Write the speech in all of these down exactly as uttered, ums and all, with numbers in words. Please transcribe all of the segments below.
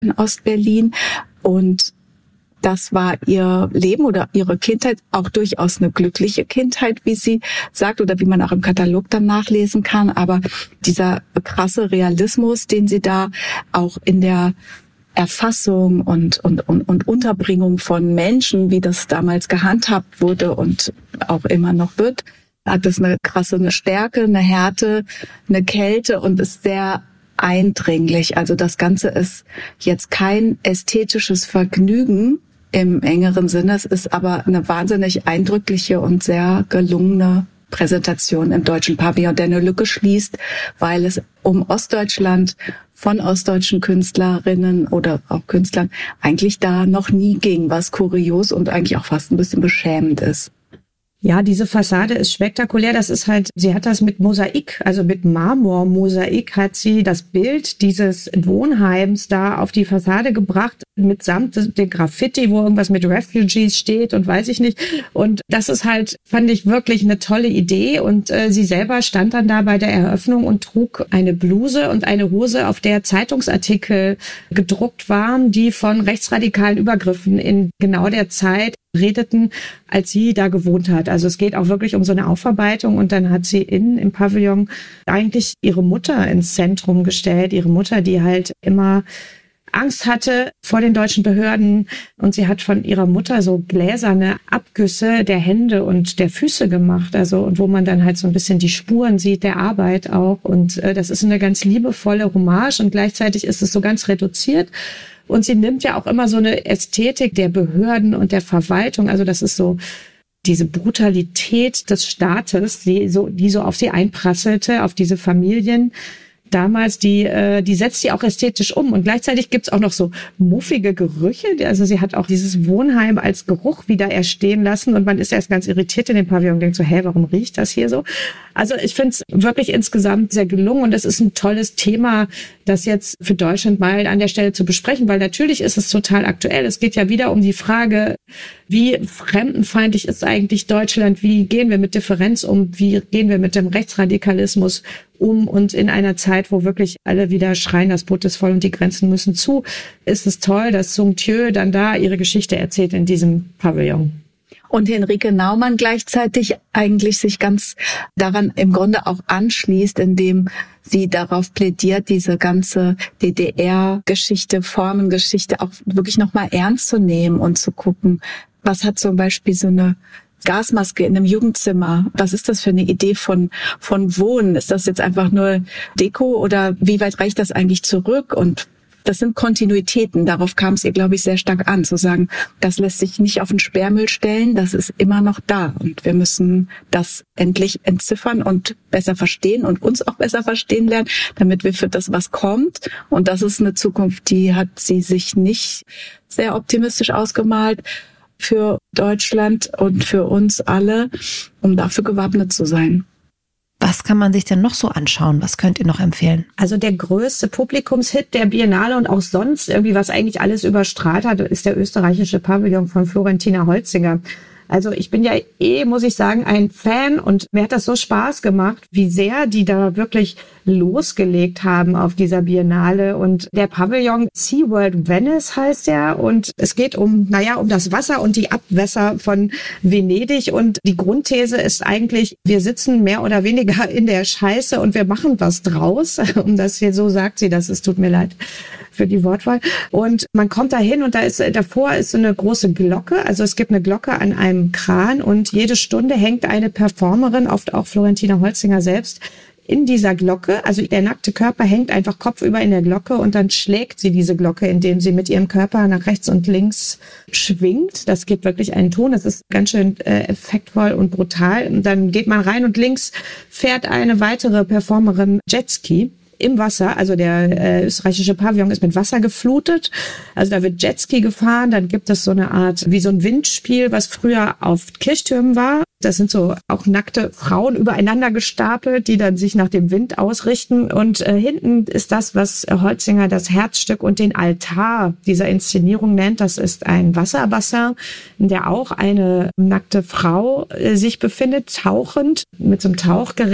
in Ostberlin. Und das war ihr Leben oder ihre Kindheit, auch durchaus eine glückliche Kindheit, wie sie sagt, oder wie man auch im Katalog dann nachlesen kann. Aber dieser krasse Realismus, den sie da auch in der Erfassung und, und, und, und Unterbringung von Menschen, wie das damals gehandhabt wurde und auch immer noch wird, hat das eine krasse eine Stärke, eine Härte, eine Kälte und ist sehr eindringlich. Also das Ganze ist jetzt kein ästhetisches Vergnügen im engeren Sinne. Es ist aber eine wahnsinnig eindrückliche und sehr gelungene Präsentation im Deutschen Pavillon, der eine Lücke schließt, weil es um Ostdeutschland von ostdeutschen Künstlerinnen oder auch Künstlern eigentlich da noch nie ging, was kurios und eigentlich auch fast ein bisschen beschämend ist. Ja, diese Fassade ist spektakulär. Das ist halt, sie hat das mit Mosaik, also mit Marmormosaik hat sie das Bild dieses Wohnheims da auf die Fassade gebracht, mitsamt dem Graffiti, wo irgendwas mit Refugees steht und weiß ich nicht. Und das ist halt, fand ich wirklich eine tolle Idee. Und äh, sie selber stand dann da bei der Eröffnung und trug eine Bluse und eine Hose, auf der Zeitungsartikel gedruckt waren, die von rechtsradikalen Übergriffen in genau der Zeit redeten, als sie da gewohnt hat. Also es geht auch wirklich um so eine Aufarbeitung und dann hat sie innen im Pavillon eigentlich ihre Mutter ins Zentrum gestellt, ihre Mutter, die halt immer Angst hatte vor den deutschen Behörden und sie hat von ihrer Mutter so gläserne Abgüsse der Hände und der Füße gemacht, also und wo man dann halt so ein bisschen die Spuren sieht der Arbeit auch und äh, das ist eine ganz liebevolle Hommage und gleichzeitig ist es so ganz reduziert. Und sie nimmt ja auch immer so eine Ästhetik der Behörden und der Verwaltung. Also das ist so diese Brutalität des Staates, die so, die so auf sie einprasselte, auf diese Familien. Damals, die, äh, die setzt sie auch ästhetisch um. Und gleichzeitig gibt's auch noch so muffige Gerüche. Also sie hat auch dieses Wohnheim als Geruch wieder erstehen lassen. Und man ist erst ganz irritiert in dem Pavillon und denkt so, hä, warum riecht das hier so? Also ich finde es wirklich insgesamt sehr gelungen. Und es ist ein tolles Thema, das jetzt für Deutschland mal an der Stelle zu besprechen. Weil natürlich ist es total aktuell. Es geht ja wieder um die Frage, wie fremdenfeindlich ist eigentlich Deutschland? Wie gehen wir mit Differenz um? Wie gehen wir mit dem Rechtsradikalismus um? Und in einer Zeit, wo wirklich alle wieder schreien, das Boot ist voll und die Grenzen müssen zu, ist es toll, dass Sung Thieu dann da ihre Geschichte erzählt in diesem Pavillon. Und Henrike Naumann gleichzeitig eigentlich sich ganz daran im Grunde auch anschließt, indem sie darauf plädiert, diese ganze D D R-Geschichte, Formengeschichte auch wirklich nochmal ernst zu nehmen und zu gucken, was hat zum Beispiel so eine Gasmaske in einem Jugendzimmer. Was ist das für eine Idee von von Wohnen? Ist das jetzt einfach nur Deko oder wie weit reicht das eigentlich zurück? Und das sind Kontinuitäten. Darauf kam es ihr, glaube ich, sehr stark an, zu sagen, das lässt sich nicht auf den Sperrmüll stellen, das ist immer noch da. Und wir müssen das endlich entziffern und besser verstehen und uns auch besser verstehen lernen, damit wir für das, was kommt. Und das ist eine Zukunft, die hat sie sich nicht sehr optimistisch ausgemalt für Deutschland und für uns alle, um dafür gewappnet zu sein. Was kann man sich denn noch so anschauen? Was könnt ihr noch empfehlen? Also der größte Publikumshit der Biennale und auch sonst irgendwie, was eigentlich alles überstrahlt hat, ist der österreichische Pavillon von Florentina Holzinger. Also ich bin ja eh, muss ich sagen, ein Fan und mir hat das so Spaß gemacht, wie sehr die da wirklich losgelegt haben auf dieser Biennale. Und der Pavillon SeaWorld Venice heißt er und es geht um, naja, um das Wasser und die Abwässer von Venedig und die Grundthese ist eigentlich, wir sitzen mehr oder weniger in der Scheiße und wir machen was draus. Um das hier so sagt sie das, es tut mir leid für die Wortwahl. Und man kommt da hin und da ist, davor ist so eine große Glocke. Also es gibt eine Glocke an einem Kran und jede Stunde hängt eine Performerin, oft auch Florentina Holzinger selbst, in dieser Glocke. Also der nackte Körper hängt einfach kopfüber in der Glocke und dann schlägt sie diese Glocke, indem sie mit ihrem Körper nach rechts und links schwingt. Das gibt wirklich einen Ton. Das ist ganz schön äh, effektvoll und brutal. Und dann geht man rein und links fährt eine weitere Performerin Jetski im Wasser, also der äh, österreichische Pavillon ist mit Wasser geflutet, also da wird Jetski gefahren, dann gibt es so eine Art, wie so ein Windspiel, was früher auf Kirchtürmen war. Das sind so auch nackte Frauen übereinander gestapelt, die dann sich nach dem Wind ausrichten. Und äh, hinten ist das, was Holzinger das Herzstück und den Altar dieser Inszenierung nennt. Das ist ein Wasserbassin, in der auch eine nackte Frau äh, sich befindet, tauchend mit so einem Tauchgerät.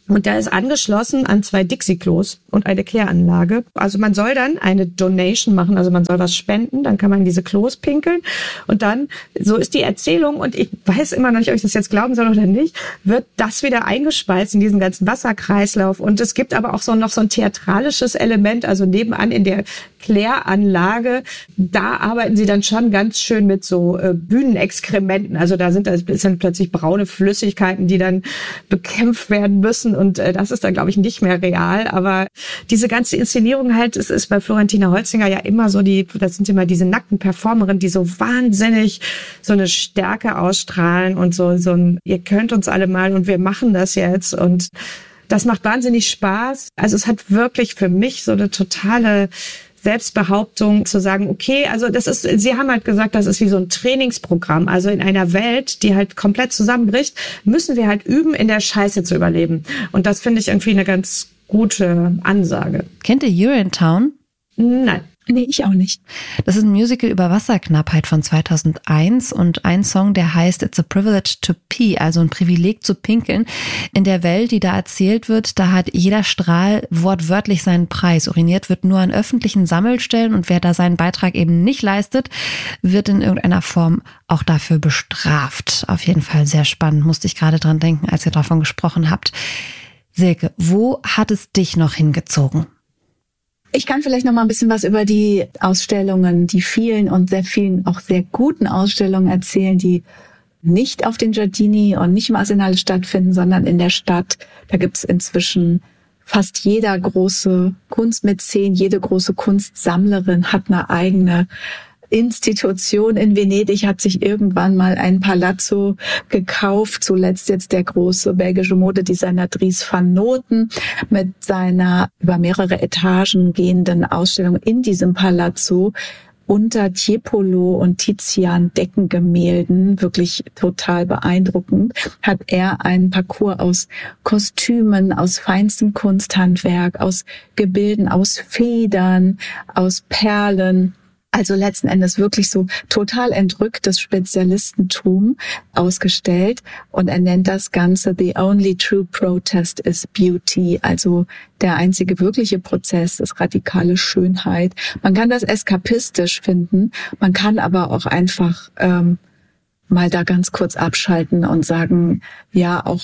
Und der ist angeschlossen an zwei Dixie-Klos und eine Kläranlage. Also man soll dann eine Donation machen, also man soll was spenden, dann kann man in diese Klos pinkeln. Und dann, so ist die Erzählung, und ich weiß immer noch nicht, ob ich das jetzt glauben soll oder nicht, wird das wieder eingespeist in diesen ganzen Wasserkreislauf. Und es gibt aber auch so noch so ein theatralisches Element, also nebenan in der Kläranlage, da arbeiten sie dann schon ganz schön mit so äh, Bühnenexkrementen. Also da sind, das sind plötzlich braune Flüssigkeiten, die dann bekämpft werden müssen. Und äh, das ist dann, glaube ich, nicht mehr real. Aber diese ganze Inszenierung halt, es ist bei Florentina Holzinger ja immer so, die, das sind immer diese nackten Performerinnen, die so wahnsinnig so eine Stärke ausstrahlen und so, so ein, ihr könnt uns alle mal und wir machen das jetzt. Und das macht wahnsinnig Spaß. Also es hat wirklich für mich so eine totale Selbstbehauptung zu sagen, okay, also das ist, Sie haben halt gesagt, das ist wie so ein Trainingsprogramm. Also in einer Welt, die halt komplett zusammenbricht, müssen wir halt üben, in der Scheiße zu überleben. Und das finde ich irgendwie eine ganz gute Ansage. Kennt ihr Urinetown? Nein. Nee, ich auch nicht. Das ist ein Musical über Wasserknappheit von zweitausendeins und ein Song, der heißt It's a Privilege to Pee, also ein Privileg zu pinkeln. In der Welt, die da erzählt wird, da hat jeder Strahl wortwörtlich seinen Preis. Uriniert wird nur an öffentlichen Sammelstellen und wer da seinen Beitrag eben nicht leistet, wird in irgendeiner Form auch dafür bestraft. Auf jeden Fall sehr spannend, musste ich gerade dran denken, als ihr davon gesprochen habt. Silke, wo hat es dich noch hingezogen? Ich kann vielleicht noch mal ein bisschen was über die Ausstellungen, die vielen und sehr vielen auch sehr guten Ausstellungen erzählen, die nicht auf den Giardini und nicht im Arsenale stattfinden, sondern in der Stadt. Da gibt's inzwischen fast jeder große Kunstmäzen, jede große Kunstsammlerin hat eine eigene Institution in Venedig, hat sich irgendwann mal ein Palazzo gekauft, zuletzt jetzt der große belgische Modedesigner Dries van Noten mit seiner über mehrere Etagen gehenden Ausstellung in diesem Palazzo unter Tiepolo und Tizian Deckengemälden, wirklich total beeindruckend, hat er einen Parcours aus Kostümen, aus feinstem Kunsthandwerk, aus Gebilden, aus Federn, aus Perlen, also letzten Endes wirklich so total entrücktes Spezialistentum ausgestellt. Und er nennt das Ganze The Only True Protest is Beauty. Also der einzige wirkliche Prozess ist radikale Schönheit. Man kann das eskapistisch finden. Man kann aber auch einfach ähm, mal da ganz kurz abschalten und sagen, ja, auch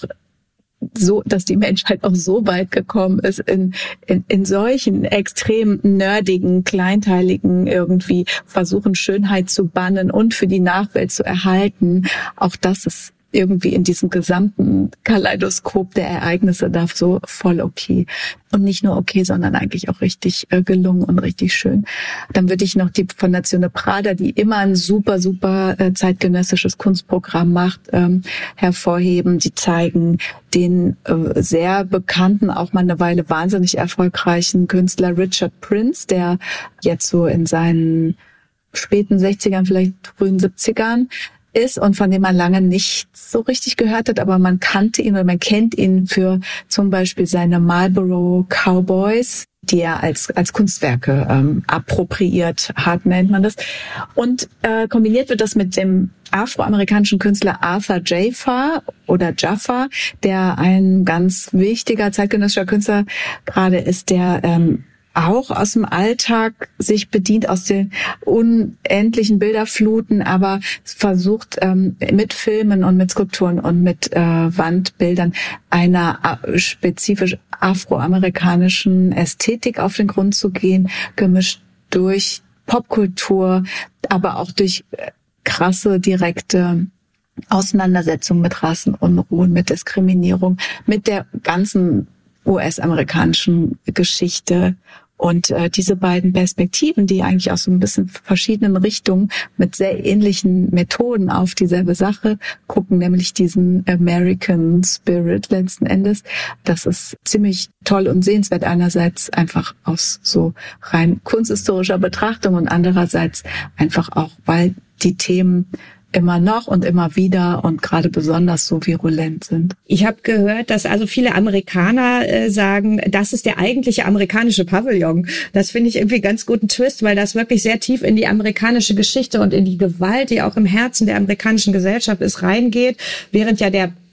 so, dass die Menschheit auch so weit gekommen ist, in, in, in solchen extrem nerdigen, kleinteiligen irgendwie versuchen, Schönheit zu bannen und für die Nachwelt zu erhalten. Auch das ist irgendwie in diesem gesamten Kaleidoskop der Ereignisse da so voll okay. Und nicht nur okay, sondern eigentlich auch richtig äh, gelungen und richtig schön. Dann würde ich noch die Fondazione Prada, die immer ein super, super äh, zeitgenössisches Kunstprogramm macht, ähm, hervorheben. Die zeigen den äh, sehr bekannten, auch mal eine Weile wahnsinnig erfolgreichen Künstler Richard Prince, der jetzt so in seinen späten sechzigern, vielleicht frühen siebzigern ist und von dem man lange nicht so richtig gehört hat, aber man kannte ihn oder man kennt ihn für zum Beispiel seine Marlboro Cowboys, die er als als Kunstwerke ähm, appropriiert hat, nennt man das. Und äh, kombiniert wird das mit dem afroamerikanischen Künstler Arthur Jafa oder Jaffa, der ein ganz wichtiger zeitgenössischer Künstler gerade ist, der ähm, auch aus dem Alltag sich bedient, aus den unendlichen Bilderfluten, aber versucht ähm, mit Filmen und mit Skulpturen und mit äh, Wandbildern einer äh, spezifisch afroamerikanischen Ästhetik auf den Grund zu gehen, gemischt durch Popkultur, aber auch durch äh, krasse, direkte Auseinandersetzung mit Rassenunruhen, mit Diskriminierung, mit der ganzen U S-amerikanischen Geschichte. Und äh, diese beiden Perspektiven, die eigentlich aus so ein bisschen verschiedenen Richtungen mit sehr ähnlichen Methoden auf dieselbe Sache gucken, nämlich diesen American Spirit letzten Endes, das ist ziemlich toll und sehenswert. Einerseits einfach aus so rein kunsthistorischer Betrachtung und andererseits einfach auch, weil die Themen immer noch und immer wieder und gerade besonders so virulent sind. Ich habe gehört, dass also viele Amerikaner äh, sagen, das ist der eigentliche amerikanische Pavillon. Das finde ich irgendwie ganz guten Twist, weil das wirklich sehr tief in die amerikanische Geschichte und in die Gewalt, die auch im Herzen der amerikanischen Gesellschaft ist, reingeht, während ja der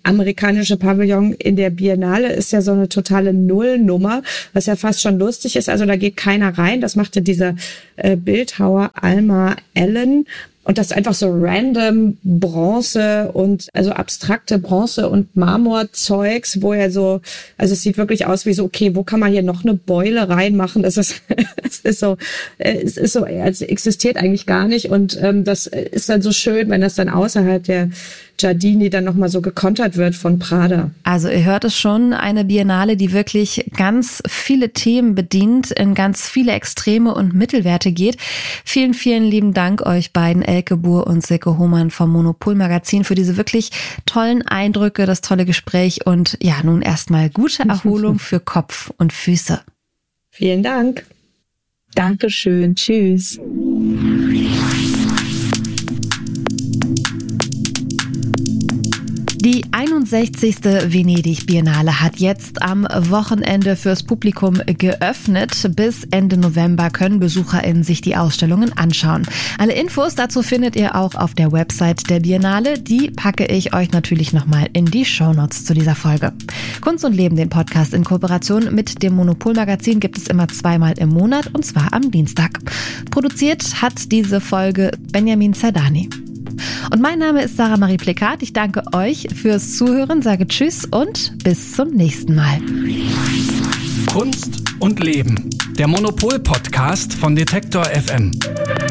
amerikanische Pavillon in der Biennale ist ja so eine totale Nullnummer, was ja fast schon lustig ist. Also da geht keiner rein. Das machte dieser äh, Bildhauer Alma Allen. Und das ist einfach so random Bronze und also abstrakte Bronze- und Marmorzeugs, wo er so, also es sieht wirklich aus wie so, okay, wo kann man hier noch eine Beule reinmachen? Das ist, es ist so, es ist so, es existiert eigentlich gar nicht. Und ähm, das ist dann so schön, wenn das dann außerhalb der Giardini dann nochmal so gekontert wird von Prada. Also ihr hört es schon, eine Biennale, die wirklich ganz viele Themen bedient, in ganz viele Extreme und Mittelwerte geht. Vielen, vielen lieben Dank euch beiden, Elke Buhr und Silke Hohmann vom Monopol Magazin, für diese wirklich tollen Eindrücke, das tolle Gespräch und ja, nun erstmal gute Erholung für Kopf und Füße. Vielen Dank. Dankeschön. Tschüss. Die einundsechzigste Venedig-Biennale hat jetzt am Wochenende fürs Publikum geöffnet. Bis Ende November können BesucherInnen sich die Ausstellungen anschauen. Alle Infos dazu findet ihr auch auf der Website der Biennale. Die packe ich euch natürlich nochmal in die Shownotes zu dieser Folge. Kunst und Leben, den Podcast in Kooperation mit dem Monopol Magazin, gibt es immer zweimal im Monat und zwar am Dienstag. Produziert hat diese Folge Benjamin Zerdani. Und mein Name ist Sarah Marie Plekat. Ich danke euch fürs Zuhören, sage Tschüss und bis zum nächsten Mal. Kunst und Leben, der Monopol-Podcast von Detektor F M.